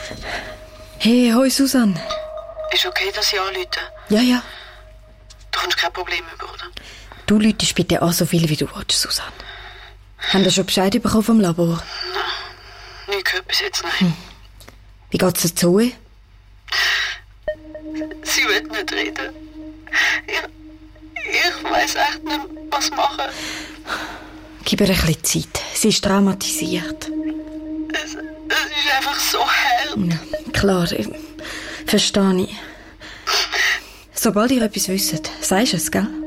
Hey, hoi Susanne. Ist okay, dass ich anrufe? Ja. Du kommst kein Problem über, oder? Du rufst bitte an, so viel wie du willst, Susanne. Haben Sie schon Bescheid bekommen vom Labor? Nein, nie gehört bis jetzt, nein. Wie geht's der Zoe? Sie will nicht reden. Ich weiss echt nicht, was machen. Gib ihr ein bisschen Zeit. Sie ist traumatisiert. Es ist einfach so hart. Ja, klar, verstehe ich. Sobald ihr etwas wisst, sagst du es, gell?